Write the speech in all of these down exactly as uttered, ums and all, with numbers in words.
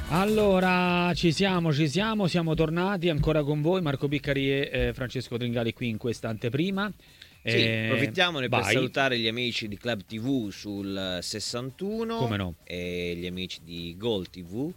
Allora, ci siamo, ci siamo, siamo tornati ancora con voi, Marco Piccari e eh, Francesco Tringali qui in questa anteprima. Sì, Eh, approfittiamone per vai, salutare gli amici di Club T V sul come sessantuno no. e gli amici di Gol T V.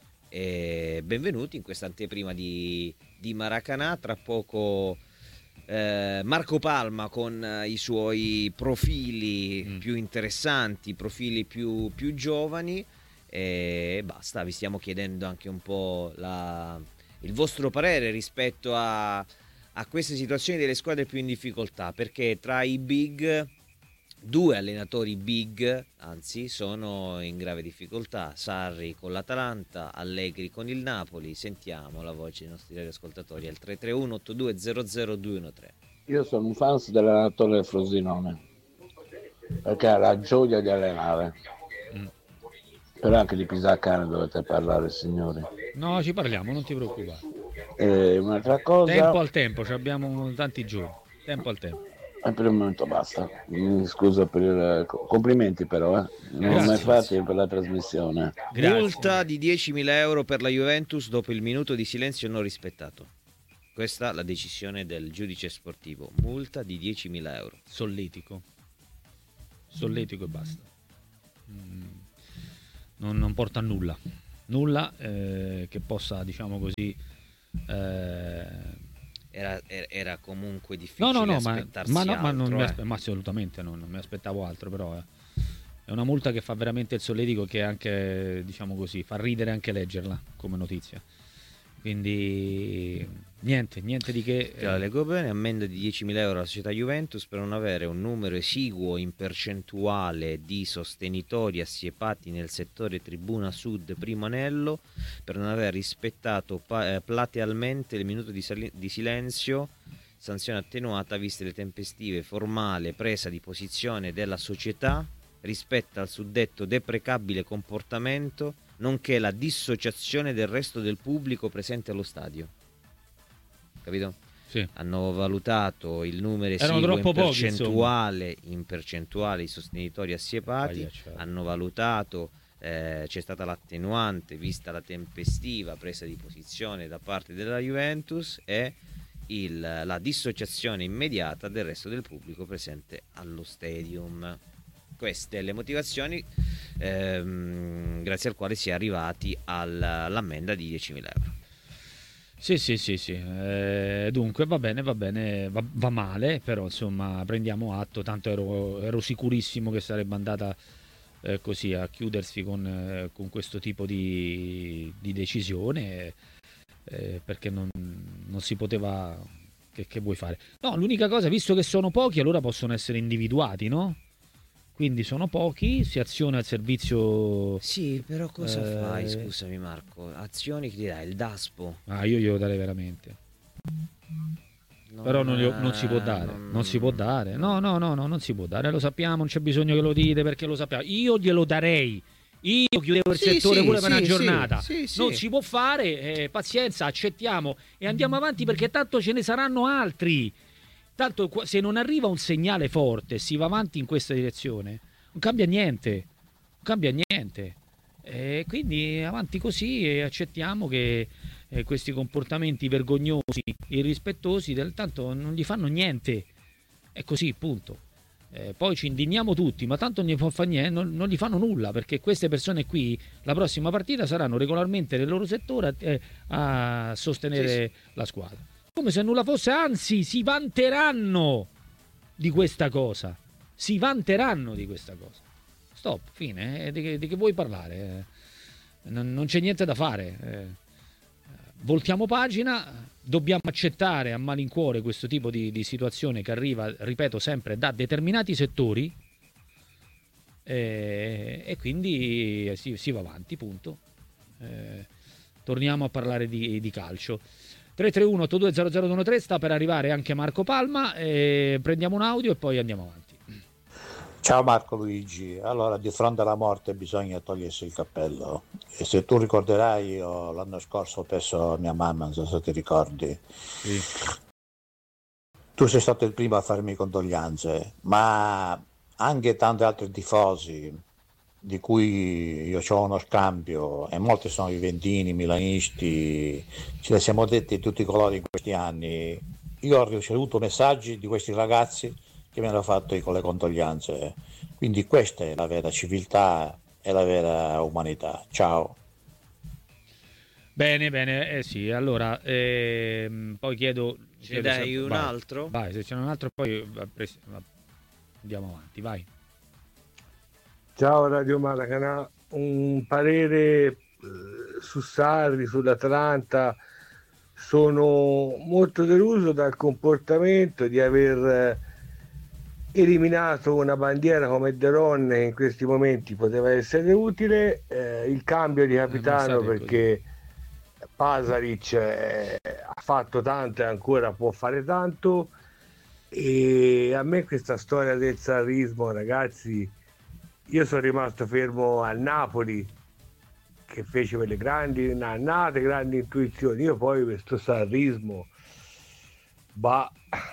E benvenuti in questa anteprima di, di Maracanã. Tra poco eh, Marco Palma con eh, i suoi profili Mm. più interessanti, profili più, più giovani. E basta, vi stiamo chiedendo anche un po' la, il vostro parere rispetto a, a queste situazioni delle squadre più in difficoltà, perché tra i big, due allenatori big, anzi, sono in grave difficoltà: Sarri con l'Atalanta, Allegri con il Napoli. Sentiamo la voce dei nostri radioascoltatori al tre tre uno otto due zero zero due uno tre. Io sono un fan dell'allenatore del Frosinone perché ha la gioia di allenare. Mm. Però anche di Pisacca ne dovete parlare, signori. No, ci parliamo, non ti preoccupare. E un'altra cosa, Tempo al tempo, ci abbiamo tanti giorni. Tempo al tempo. e per il momento basta. Mi scuso per il complimenti, però, eh. Non ho mai Grazie. fatti per la trasmissione. Grazie. Multa di diecimila euro per la Juventus dopo il minuto di silenzio non rispettato. Questa è la decisione del giudice sportivo. Multa di diecimila euro. Solletico. Solletico e basta. Mm. Non, non porta a nulla. Nulla eh, che possa, diciamo così... Eh... Era, era, era comunque difficile No, no, no, ma, aspettarsi ma, no, ma, non altro, mi eh. aspe- ma assolutamente no, non mi aspettavo altro, però eh. È una multa che fa veramente il solletico, che anche, diciamo così, fa ridere anche leggerla come notizia. Quindi niente, niente di che. Te la leggo bene: ammenda di diecimila euro alla società Juventus per non avere un numero esiguo in percentuale di sostenitori assiepati nel settore tribuna sud primo anello, per non aver rispettato pa- eh, platealmente il minuto di, sali- di silenzio, sanzione attenuata viste le tempestive formale presa di posizione della società rispetto al suddetto deprecabile comportamento, nonché la dissociazione del resto del pubblico presente allo stadio. Capito? Sì. Hanno valutato il numero Erano esiguo troppo in pochi, percentuale, in percentuale i sostenitori assiepati. Aia, certo. Hanno valutato, eh, c'è stata l'attenuante vista la tempestiva presa di posizione da parte della Juventus e il, la dissociazione immediata del resto del pubblico presente allo stadium. Queste le motivazioni ehm, grazie al quale si è arrivati al, all'ammenda di diecimila euro. Sì, sì, sì, sì. Eh, dunque va bene, va bene, va, va male, però insomma prendiamo atto, tanto ero, ero sicurissimo che sarebbe andata eh, così a chiudersi con, eh, con questo tipo di, di decisione, eh, perché non, non si poteva... Che, che vuoi fare? No, l'unica cosa, visto che sono pochi, allora possono essere individuati, no? Quindi sono pochi, si aziona il servizio. Sì, però cosa eh... fai? Scusami Marco, azioni che ti dai? Il DASPO? Ah, io glielo darei veramente. Non, Però non, glielo- non si può dare, non- non si può dare. No, no, no, no, non si può dare. Lo sappiamo, non c'è bisogno che lo dite perché lo sappiamo. Io glielo darei. Io chiudevo il Sì, settore sì, pure per sì, una sì, giornata. sì, sì. Non si può fare, eh, pazienza, accettiamo e andiamo avanti perché tanto ce ne saranno altri. Tanto qua- se non arriva un segnale forte, si va avanti in questa direzione, non cambia niente. Non cambia niente. E quindi avanti così e accettiamo che eh, questi comportamenti vergognosi, irrispettosi, del tanto non gli fanno niente. È così, punto. Eh, poi ci indigniamo tutti, ma tanto non gli, fa niente, non, non gli fanno nulla, perché queste persone qui la prossima partita saranno regolarmente nel loro settore eh, a sostenere Sì, la squadra. Come se nulla fosse, anzi si vanteranno di questa cosa. Si vanteranno di questa cosa. Stop, fine. Eh, di, che, di che vuoi parlare? Eh, non, non c'è niente da fare. Eh, voltiamo pagina. Dobbiamo accettare a malincuore questo tipo di, di situazione che arriva, ripeto sempre, da determinati settori. Eh, e quindi si, si va avanti, punto. Eh, torniamo a parlare di, di calcio. tre tre uno otto due zero zero uno tre, sta per arrivare anche Marco Palma. Eh, prendiamo un audio e poi andiamo avanti. Ciao Marco Luigi, allora di fronte alla morte bisogna togliersi il cappello e se tu ricorderai io l'anno scorso ho perso mia mamma, non so se ti ricordi. Sì. Tu sei stato il primo a farmi condoglianze, ma anche tanti altri tifosi di cui io ho uno scambio e molti sono juventini, milanisti, ce ne siamo detti di tutti i colori in questi anni. Io ho ricevuto messaggi di questi ragazzi che mi hanno fatto con le condoglianze, quindi questa è la vera civiltà e la vera umanità. Ciao. Bene, bene, eh sì, allora ehm, poi chiedo... Ce dai un vai, altro? Vai, se c'è un altro poi andiamo avanti, vai. Ciao Radio Maracanà, un parere eh, su Sarri, sull'Atalanta. Sono molto deluso dal comportamento di aver eh, eliminato una bandiera come De Ronne. In questi momenti poteva essere utile eh, il cambio di capitano, Eh, perché Pasalic eh, ha fatto tanto e ancora può fare tanto, e a me questa storia del sarrismo, ragazzi, io sono rimasto fermo al Napoli che fece quelle grandi annate, grandi intuizioni. Io poi questo sarrismo, bah.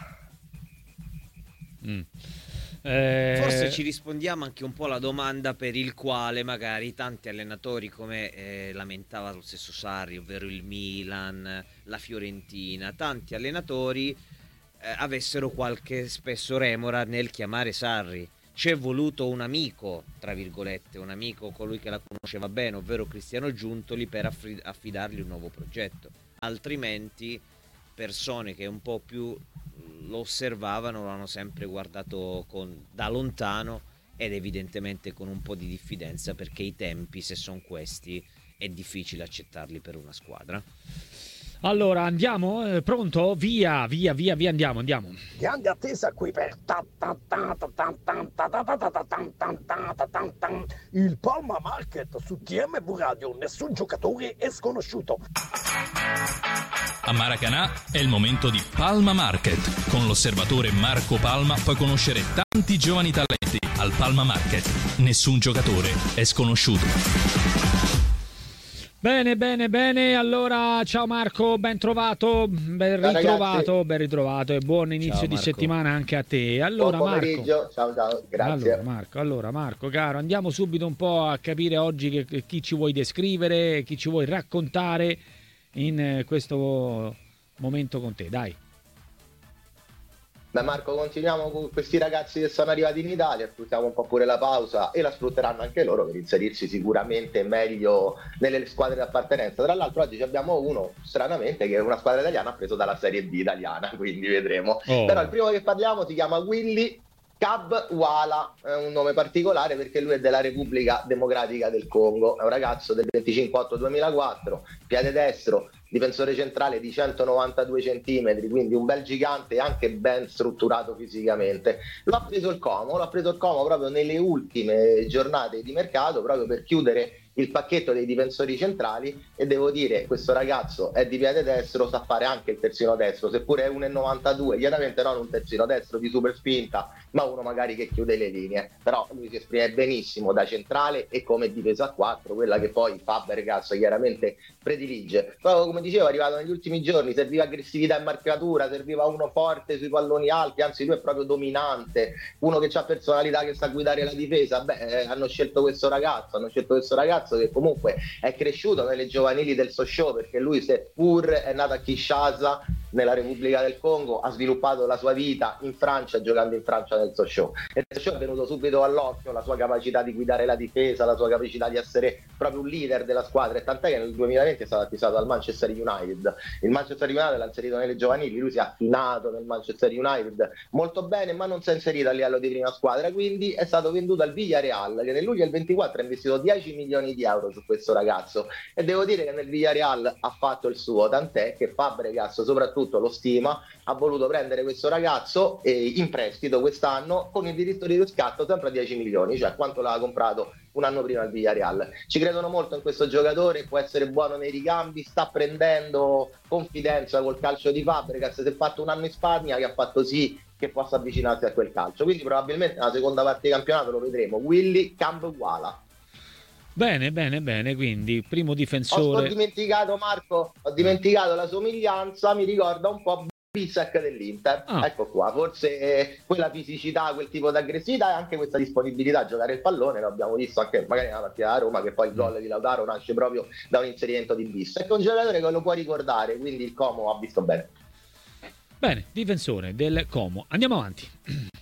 Mm. Eh... Forse ci rispondiamo anche un po' alla domanda per il quale magari tanti allenatori, come eh, lamentava lo stesso Sarri, ovvero il Milan, la Fiorentina, tanti allenatori eh, avessero qualche spesso remora nel chiamare Sarri. C'è voluto un amico, tra virgolette, un amico, colui che la conosceva bene, ovvero Cristiano Giuntoli, per aff- affidargli un nuovo progetto. Altrimenti persone che un po' più lo osservavano lo hanno sempre guardato con, da lontano, ed evidentemente con un po' di diffidenza, perché i tempi, se sono questi, è difficile accettarli per una squadra. Allora andiamo, eh, pronto? Via, via, via, via, andiamo, andiamo. Grande attesa qui per il Palma Market su T M V Radio. Nessun giocatore è sconosciuto. A Maracanà è il momento di Palma Market. Con l'osservatore Marco Palma puoi conoscere tanti giovani talenti. Al Palma Market nessun giocatore è sconosciuto. Bene, bene, bene. Allora, ciao Marco, ben trovato, ben ciao ritrovato, ragazzi. ben ritrovato e buon inizio Ciao, di Marco. settimana anche a te. Allora, buon Marco. Ciao, ciao, grazie. Allora, Marco, allora, Marco, caro, andiamo subito un po' a capire oggi che, che, chi ci vuoi descrivere, chi ci vuoi raccontare in eh, questo momento con te, dai. Beh Marco, continuiamo con questi ragazzi che sono arrivati in Italia, sfruttiamo un po' pure la pausa e la sfrutteranno anche loro per inserirsi sicuramente meglio nelle squadre di appartenenza. Tra l'altro oggi abbiamo uno, stranamente, che una squadra italiana ha preso dalla Serie B italiana, quindi vedremo. Oh. Però il primo che parliamo si chiama Willy Kabwala, è un nome particolare perché lui è della Repubblica Democratica del Congo, è un ragazzo del venticinque ottobre duemilaquattro, piede destro, difensore centrale di centonovantadue centimetri, quindi un bel gigante e anche ben strutturato fisicamente. Lo ha preso il Como, l'ha preso il Como proprio nelle ultime giornate di mercato, proprio per chiudere il pacchetto dei difensori centrali, e devo dire questo ragazzo è di piede destro, sa fare anche il terzino destro, seppure è uno e novantadue, chiaramente non un terzino destro di super spinta, ma uno magari che chiude le linee, però lui si esprime benissimo da centrale e come difesa a quattro, quella che poi Fabregas chiaramente predilige. Proprio come dicevo, è arrivato negli ultimi giorni, serviva aggressività e marcatura, serviva uno forte sui palloni alti, anzi lui è proprio dominante, uno che ha personalità, che sa guidare la difesa. Beh, eh, hanno scelto questo ragazzo, hanno scelto questo ragazzo che comunque è cresciuto nelle giovanili del Sochaux, perché lui, seppur è nato a Kinshasa nella Repubblica del Congo, ha sviluppato la sua vita in Francia, giocando in Francia nel Sochaux, e il Sochaux è venuto subito all'occhio la sua capacità di guidare la difesa, la sua capacità di essere proprio un leader della squadra, e tant'è che nel duemilaventi è stato acquistato dal Manchester United. Il Manchester United l'ha inserito nelle giovanili, lui si è affinato nel Manchester United molto bene, ma non si è inserito a livello di prima squadra, quindi è stato venduto al Villarreal, che nel luglio del ventiquattro ha investito dieci milioni di euro su questo ragazzo, e devo dire che nel Villarreal ha fatto il suo, tant'è che Fabregas soprattutto lo stima, ha voluto prendere questo ragazzo eh, in prestito quest'anno con il diritto di riscatto sempre a dieci milioni, cioè quanto l'ha comprato un anno prima il Villarreal. Ci credono molto in questo giocatore, può essere buono nei ricambi, sta prendendo confidenza col calcio di Fabregas, si è fatto un anno in Spagna che ha fatto sì che possa avvicinarsi a quel calcio, quindi probabilmente nella seconda parte di campionato lo vedremo. Willy Kabwala. Bene, bene, bene, quindi primo difensore. Ho, ho dimenticato Marco, ho dimenticato la somiglianza, mi ricorda un po' Bissek dell'Inter. Ah. Ecco qua, forse eh, quella fisicità, quel tipo di aggressività e anche questa disponibilità a giocare il pallone, lo abbiamo visto anche magari nella partita da Roma, che poi il gol di Lautaro nasce proprio da un inserimento di Bissek. È un giocatore che lo può ricordare, quindi il Como ha visto bene. Bene, difensore del Como. Andiamo avanti.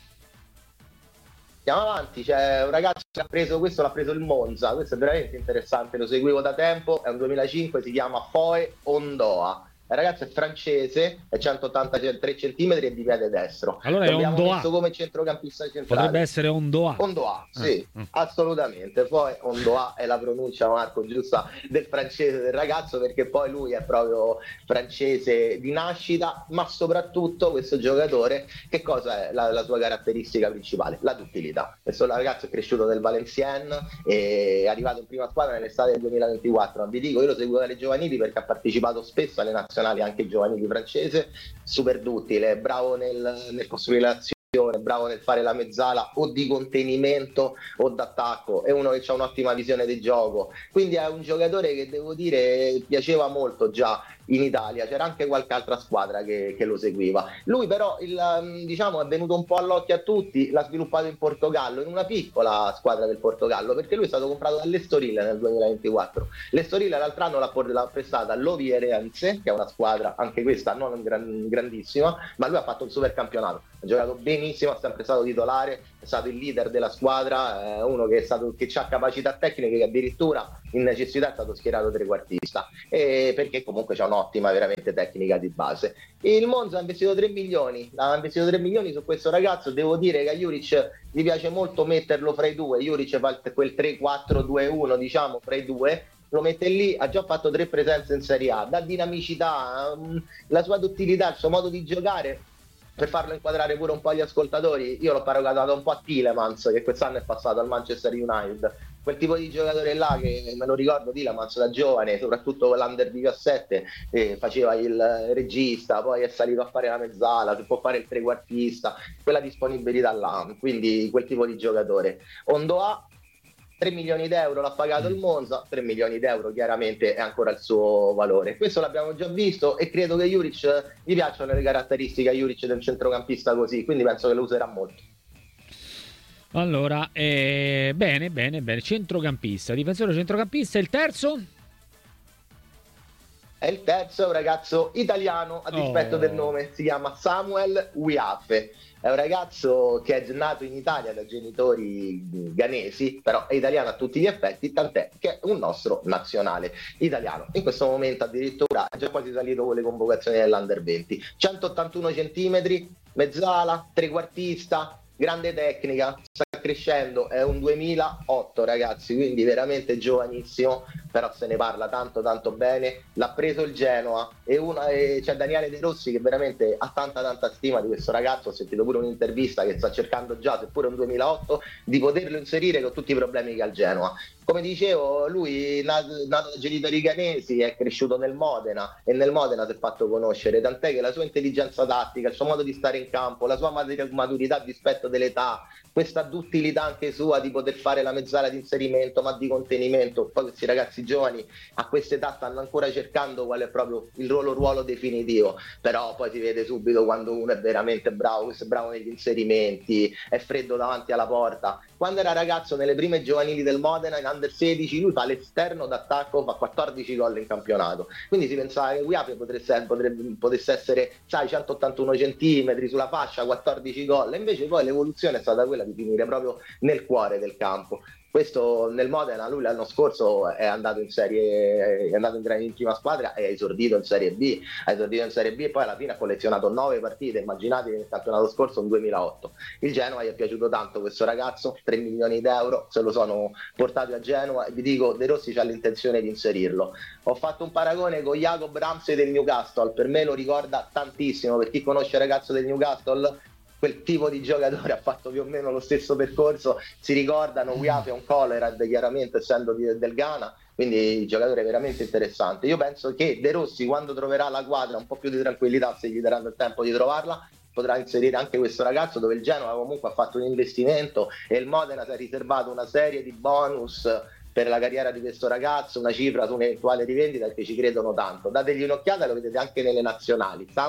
Andiamo avanti, c'è un ragazzo che ha preso, questo l'ha preso il Monza, questo è veramente interessante, lo seguivo da tempo, è un duemilacinque, si chiama Foe Ondoa. Il ragazzo è francese, è centottantatré centimetri e di piede destro. Allora è L'abbiamo Ondoa. messo come centrocampista centrale. Potrebbe essere Ondoa. Ondoa, sì, Ah, ah. assolutamente. Poi Ondoa è la pronuncia, Marco, giusta del francese del ragazzo, perché poi lui è proprio francese di nascita, ma soprattutto questo giocatore, che cosa è la, la sua caratteristica principale? La duttilità. Questo ragazzo è cresciuto nel Valenciennes, è arrivato in prima squadra nell'estate del duemilaventiquattro. Vi dico, io lo seguo dalle giovanili perché ha partecipato spesso alle nazionali anche giovanili francese, super duttile, bravo nel, nel costruire l'azione, bravo nel fare la mezzala o di contenimento o d'attacco, è uno che ha un'ottima visione del gioco, quindi è un giocatore che devo dire piaceva molto già in Italia, c'era anche qualche altra squadra che, che lo seguiva. Lui però il, diciamo, è venuto un po' all'occhio a tutti, l'ha sviluppato in Portogallo, in una piccola squadra del Portogallo, perché lui è stato comprato dall'Estoril nel duemilaventiquattro. L'Estoril l'altro anno l'ha, l'ha prestata all'Ovierense, che è una squadra anche questa non gran, grandissima, ma lui ha fatto un super campionato, ha giocato benissimo, è sempre stato titolare, è stato il leader della squadra, è uno che, è stato, che ha capacità tecniche, che addirittura in necessità è stato schierato trequartista, e perché comunque c'è un'ottima veramente tecnica di base. Il Monza ha investito tre milioni, ha investito tre milioni su questo ragazzo. Devo dire che a Juric gli piace molto metterlo fra i due, Juric fa quel tre quattro due uno, diciamo, fra i due, lo mette lì, ha già fatto tre presenze in Serie A, dà dinamicità, la sua duttilità, il suo modo di giocare. Per farlo inquadrare pure un po' agli ascoltatori, io l'ho paragonato un po' a Tielemans, che quest'anno è passato al Manchester United, quel tipo di giocatore là che me lo ricordo Tielemans da giovane, soprattutto con l'Under diciassette, eh, faceva il regista, poi è salito a fare la mezzala, si può fare il trequartista, quella disponibilità là, quindi quel tipo di giocatore. Ondoa tre milioni d'euro l'ha pagato il Monza, tre milioni d'euro chiaramente è ancora il suo valore. Questo l'abbiamo già visto e credo che Juric, gli piacciono le caratteristiche a Juric del centrocampista così, quindi penso che lo userà molto. Allora, eh, bene, bene, bene. Centrocampista, difensore centrocampista. Il terzo? E il terzo è un ragazzo italiano, a dispetto Oh. del nome, si chiama Samuel Wiafe. È un ragazzo che è nato in Italia da genitori ghanesi, però è italiano a tutti gli effetti, tant'è che è un nostro nazionale italiano. In questo momento addirittura è già quasi salito con le convocazioni dell'Under venti. centottantuno centimetri, mezzala, trequartista, grande tecnica, sta crescendo, è un duemilaotto ragazzi, quindi veramente giovanissimo, però se ne parla tanto tanto bene. L'ha preso il Genoa e, una, e c'è Daniele De Rossi che veramente ha tanta tanta stima di questo ragazzo. Ho sentito pure un'intervista che sta cercando già, seppure un duemilaotto, di poterlo inserire con tutti i problemi che ha il Genoa. Come dicevo, lui nato, nato da genitori ghanesi, è cresciuto nel Modena e nel Modena si è fatto conoscere, tant'è che la sua intelligenza tattica, il suo modo di stare in campo, la sua maturità rispetto dell'età, questa duttilità anche sua di poter fare la mezzala di inserimento ma di contenimento. Poi questi ragazzi giovani a quest'età stanno ancora cercando qual è proprio il loro ruolo definitivo, però poi si vede subito quando uno è veramente bravo, questo è bravo negli inserimenti, è freddo davanti alla porta. Quando era ragazzo nelle prime giovanili del Modena, in under sedici, lui fa l'esterno d'attacco, fa quattordici gol in campionato, quindi si pensava che Wiafe potesse, potrebbe, potesse essere, sai, centottantuno centimetri sulla fascia, quattordici gol, e invece poi l'evoluzione è stata quella di finire proprio nel cuore del campo. Questo nel Modena, lui l'anno scorso è andato in serie, è andato in, in prima squadra e ha esordito in Serie B, ha esordito in Serie B e poi alla fine ha collezionato nove partite. Immaginate nel campionato scorso un duemilaotto. Il Genoa gli è piaciuto tanto questo ragazzo, tre milioni d'euro se lo sono portati a Genoa e vi dico, De Rossi ha l'intenzione di inserirlo. Ho fatto un paragone con Jacob Ramsey del Newcastle, per me lo ricorda tantissimo, per chi conosce il ragazzo del Newcastle, quel tipo di giocatore ha fatto più o meno lo stesso percorso, si ricordano. Wiafe è un Colorad, chiaramente essendo di, del Ghana, quindi giocatore veramente interessante. Io penso che De Rossi, quando troverà la quadra un po' più di tranquillità, se gli daranno il tempo di trovarla, potrà inserire anche questo ragazzo, dove il Genoa comunque ha fatto un investimento e il Modena si è riservato una serie di bonus per la carriera di questo ragazzo, una cifra su un'eventuale rivendita, perché ci credono tanto. Dategli un'occhiata, lo vedete anche nelle nazionali. Samuel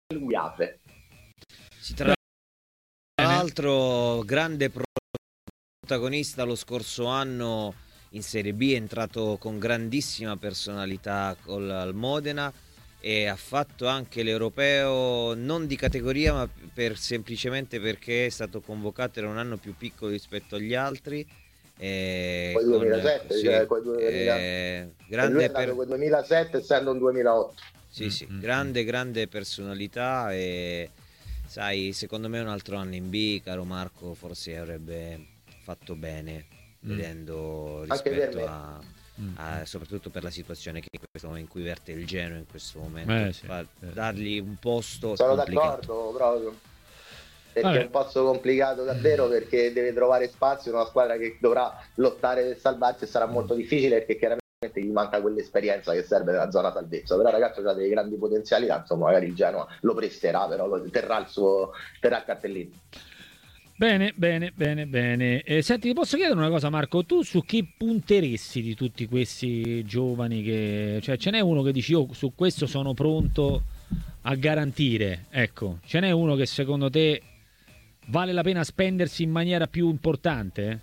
lui apre. Si tra l'altro grande protagonista lo scorso anno in Serie B, è entrato con grandissima personalità col, al Modena, e ha fatto anche l'europeo non di categoria, ma per, semplicemente perché è stato convocato, era un anno più piccolo rispetto agli altri. E Poi con, duemilasette, sì, cioè, poi duemila, eh, lui grande è nato per... col duemilasette essendo un duemilaotto. Sì, sì, grande, grande personalità, e sai, secondo me un altro anno in B, caro Marco, forse avrebbe fatto bene, Mm. vedendo Anche per rispetto me. a, a- soprattutto per la situazione che in, questo, in cui verte il Genoa in questo momento, Eh, sì, fa- sì. dargli un posto Sono complicato. d'accordo proprio. Perché Vabbè. è un posto complicato davvero, perché deve trovare spazio in una squadra che dovrà lottare per salvarsi, e sarà molto difficile perché chiaramente gli manca quell'esperienza che serve nella zona salvezza. Però il ragazzo ha dei grandi potenzialità, insomma magari il Genoa lo presterà, però lo- terrà il suo terrà il cartellino. Bene, bene, bene, bene. Eh, senti, ti posso chiedere una cosa, Marco? Tu su chi punteresti di tutti questi giovani che... Cioè, ce n'è uno che dici, io su questo sono pronto a garantire, ecco. Ce n'è uno che secondo te vale la pena spendersi in maniera più importante?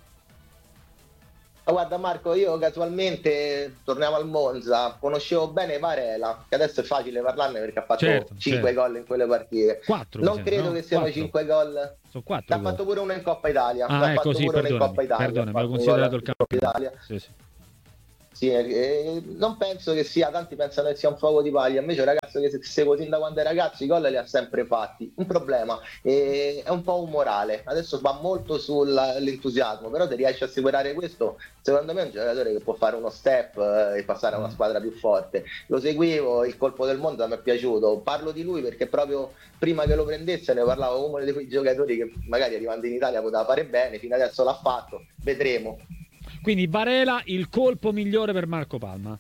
Ma guarda Marco, io casualmente, torniamo al Monza, conoscevo bene Varela, che adesso è facile parlarne perché ha fatto Certo, cinque certo. gol in quelle partite. Quattro, mi Non sembra, credo no? che siano Quattro. cinque gol. Sono quattro Ha gol. fatto pure uno in Coppa Italia. Ah, ha è fatto così, pure uno in perdonami, Coppa Italia. perdonami, ha avevo fatto un gol considerato il in Coppa campionato. Italia. Sì, sì. Sì, eh, non penso che sia, tanti pensano che sia un fuoco di paglia, invece è un ragazzo che se- seguo sin da quando è ragazzo, i gol li ha sempre fatti. Un problema, eh, è un po' un morale, adesso va molto sull'entusiasmo, però se riesce a assicurare questo, secondo me è un giocatore che può fare uno step eh, e passare a una squadra più forte. Lo seguivo, il colpo del mondo mi è piaciuto, parlo di lui perché proprio prima che lo prendesse ne parlavo come uno di quei giocatori che magari arrivando in Italia poteva fare bene, fino adesso l'ha fatto, vedremo. Quindi Varela, il colpo migliore per Marco Palma.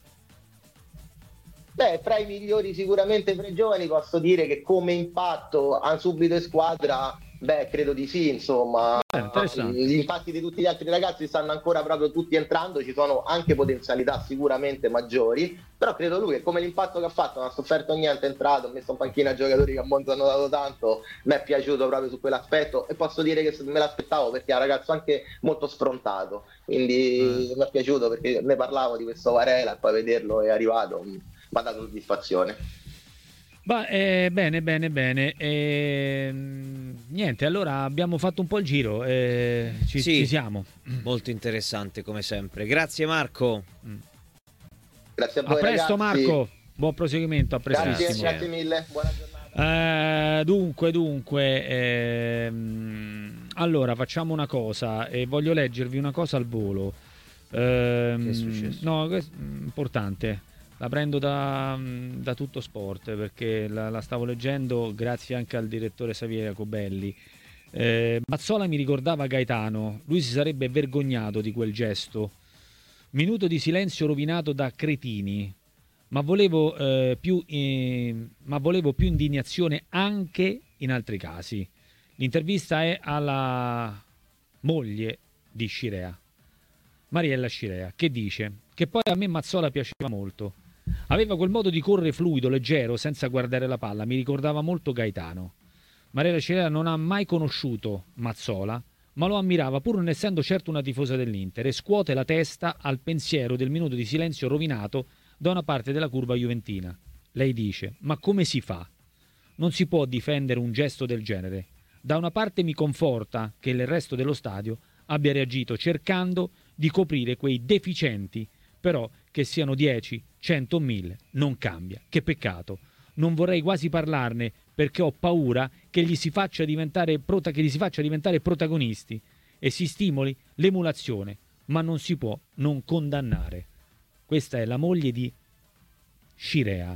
Beh, fra i migliori sicuramente tra i giovani posso dire che come impatto ha subito in squadra, beh, credo di sì, insomma. Beh, interessante. Gli impatti di tutti gli altri ragazzi stanno ancora proprio tutti entrando, ci sono anche potenzialità sicuramente maggiori, però credo lui che come l'impatto che ha fatto, non ha sofferto niente, è entrato, ha messo in panchina giocatori che a Monza hanno dato tanto, mi è piaciuto proprio su quell'aspetto, e posso dire che me l'aspettavo perché è un ragazzo anche molto sfrontato, quindi Mm. mi è piaciuto perché ne parlavo di questo Varela e poi vederlo è arrivato. Mi ha dato soddisfazione. Bah, eh, bene, bene, bene. Ehm, niente, allora abbiamo fatto un po' il giro. eh, ci, Sì. ci siamo. Molto interessante come sempre. Grazie Marco. Grazie a A voi presto, ragazzi. Marco. Buon proseguimento. A Grazie, prestissimo. grazie mille. Buona giornata. Eh, dunque, dunque, ehm, allora facciamo una cosa e voglio leggervi una cosa al volo. Ehm, Che è successo? No, questo- importante. La prendo da, da Tutto Sport perché la, la stavo leggendo grazie anche al direttore Saviera Jacobelli. Eh, Mazzola mi ricordava Gaetano, lui si sarebbe vergognato di quel gesto. Minuto di silenzio rovinato da cretini, ma volevo, eh, più, eh, ma volevo più indignazione anche in altri casi. L'intervista è alla moglie di Scirea, Mariella Scirea, che dice che poi a me Mazzola piaceva molto. Aveva quel modo di correre fluido, leggero, senza guardare la palla, mi ricordava molto Gaetano. Mariella Scirea non ha mai conosciuto Mazzola, ma lo ammirava pur non essendo certo una tifosa dell'Inter, e scuote la testa al pensiero del minuto di silenzio rovinato da una parte della curva juventina. Lei dice: ma come si fa? Non si può difendere un gesto del genere. Da una parte mi conforta che il resto dello stadio abbia reagito cercando di coprire quei deficienti, però che siano dieci, cento o mille non cambia. Che peccato. Non vorrei quasi parlarne perché ho paura che gli si faccia diventare, prota- che gli si faccia diventare protagonisti e si stimoli l'emulazione, ma non si può non condannare. Questa è la moglie di Scirea,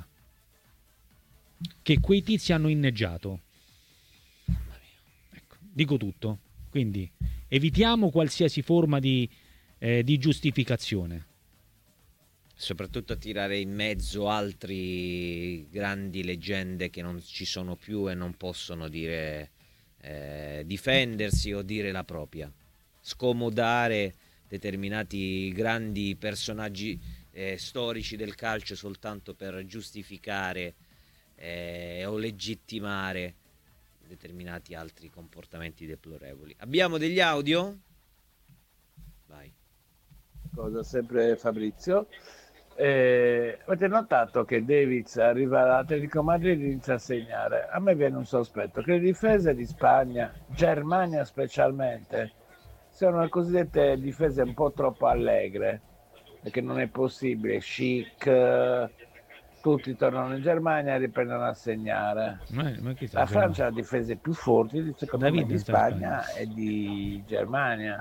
che quei tizi hanno inneggiato. Ecco, dico tutto. Quindi evitiamo qualsiasi forma di, eh, di giustificazione. Soprattutto a tirare in mezzo altri grandi leggende che non ci sono più e non possono dire eh, difendersi o dire la propria. Scomodare determinati grandi personaggi eh, storici del calcio soltanto per giustificare eh, o legittimare determinati altri comportamenti deplorevoli. Abbiamo degli audio? Vai. Cosa sempre Fabrizio. Eh, avete notato che Davids arriva all'Atletico Madrid e inizia a segnare? A me viene un sospetto che le difese di Spagna, Germania specialmente, siano le cosiddette difese un po' troppo allegre, perché non è possibile. Schick, tutti tornano in Germania e riprendono a segnare. Ma, ma chi sta La facendo? Francia ha difese più forti, secondo David me, di sta in Spagna e di Germania.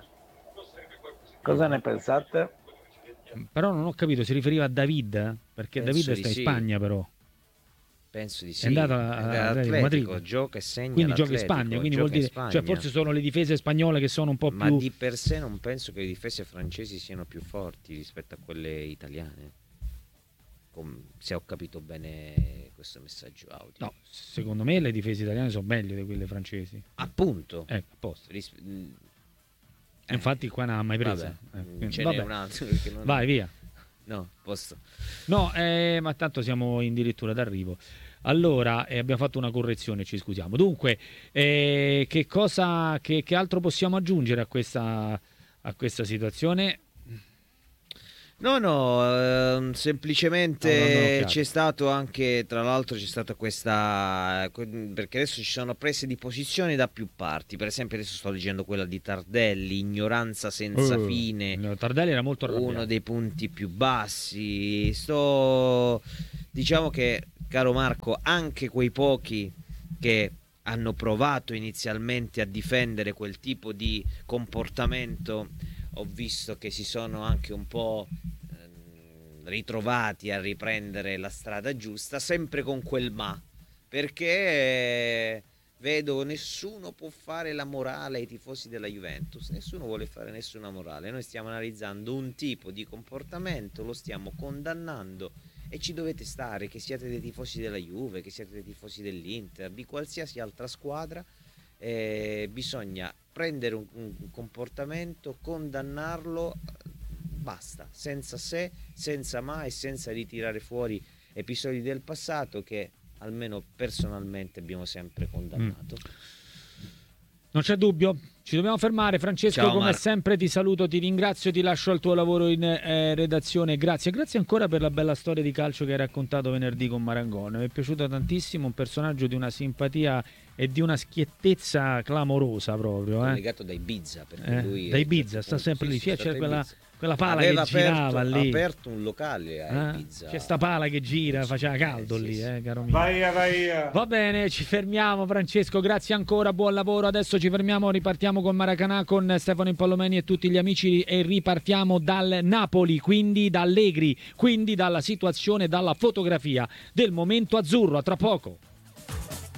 Cosa ne pensate? Però non ho capito, si riferiva a David? Perché Penso David di sta in sì. Spagna però. Penso di sì. È andato a- È a- all'Atletico, Madrid. gioca e segna Quindi gioca in l'Atletico, Spagna, quindi gioca vuol dire, in Spagna. cioè forse sono le difese spagnole che sono un po' Ma più di per sé non penso che le difese francesi siano più forti rispetto a quelle italiane. Com- se ho capito bene questo messaggio audio. No, secondo me le difese italiane sono meglio di quelle francesi. Appunto. Ecco, a posto. Ris- mh, E infatti qua non ha mai presa. vabbè, Eh, mh, quindi- ce vabbè. n'è un altro perché non- Vai via. No, posto. No, eh, ma tanto siamo addirittura d'arrivo. Allora, eh, abbiamo fatto una correzione, ci scusiamo. Dunque, eh, che cosa, che, che altro possiamo aggiungere a questa, a questa situazione? No, no, ehm, No, no, semplicemente no, c'è stato anche, tra l'altro c'è stata questa, perché adesso ci sono prese di posizione da più parti, per esempio adesso sto leggendo quella di Tardelli, ignoranza senza Uh, fine, no, Tardelli era molto arrabbiato. uno dei punti più bassi, sto, diciamo che, caro Marco, anche quei pochi che hanno provato inizialmente a difendere quel tipo di comportamento, ho visto che si sono anche un po' ehm, ritrovati a riprendere la strada giusta, sempre con quel ma, perché eh, vedo nessuno può fare la morale ai tifosi della Juventus, nessuno vuole fare nessuna morale, noi stiamo analizzando un tipo di comportamento, lo stiamo condannando e ci dovete stare, che siate dei tifosi della Juve, che siate dei tifosi dell'Inter, di qualsiasi altra squadra. Eh, bisogna prendere un, un comportamento, condannarlo, basta, senza se, senza ma e senza ritirare fuori episodi del passato che almeno personalmente abbiamo sempre condannato. Mm. Non c'è dubbio, ci dobbiamo fermare. Francesco, Ciao, come Marco. sempre ti saluto, ti ringrazio, ti lascio al tuo lavoro in eh, redazione. Grazie, grazie ancora per la bella storia di calcio che hai raccontato venerdì con Marangone. Mi è piaciuto tantissimo, un personaggio di una simpatia e di una schiettezza clamorosa proprio. Eh? Legato da Ibiza, perché Eh, lui da è- Ibiza, sta appunto, sempre sì, lì. sì, Sì, è c'è stato a quella, Ibiza. quella pala Aveva che girava aperto, lì. ha aperto un locale a Eh? Ibiza. C'è sta pala che gira, faceva caldo Eh, sì, lì, sì. eh, caro mio. Vai, vai. Va bene, ci fermiamo Francesco, grazie ancora, buon lavoro. Adesso ci fermiamo, ripartiamo con Maracanà, con Stefano Impallomeni e tutti gli amici e ripartiamo dal Napoli, quindi da Allegri, quindi dalla situazione, dalla fotografia del momento azzurro. A tra poco.